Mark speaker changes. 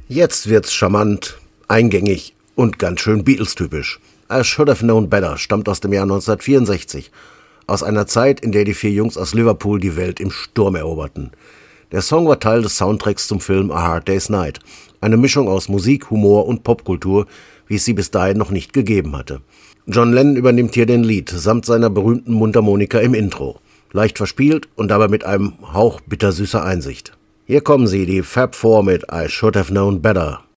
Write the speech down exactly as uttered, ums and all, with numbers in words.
Speaker 1: Jetzt wird's charmant, eingängig und ganz schön Beatles-typisch. I Should Have Known Better stammt aus dem Jahr neunzehnhundertvierundsechzig, aus einer Zeit, in der die vier Jungs aus Liverpool die Welt im Sturm eroberten. Der Song war Teil des Soundtracks zum Film A Hard Day's Night, eine Mischung aus Musik, Humor und Popkultur, wie es sie bis dahin noch nicht gegeben hatte. John Lennon übernimmt hier den Lead, samt seiner berühmten Mundharmonika im Intro. Leicht verspielt und dabei mit einem Hauch bittersüßer Einsicht. Hier kommen sie, die Fab Four mit I Should Have Known Better.